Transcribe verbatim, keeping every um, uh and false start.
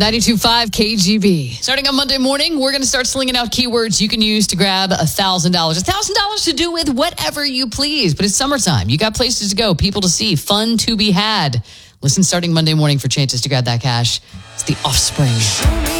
ninety-two point five K G B. Starting on Monday morning, we're going to start slinging out keywords you can use to grab one thousand dollars. one thousand dollars to do with whatever you please. But it's summertime. You got places to go, people to see, fun to be had. Listen starting Monday morning for chances to grab that cash. It's The Offspring.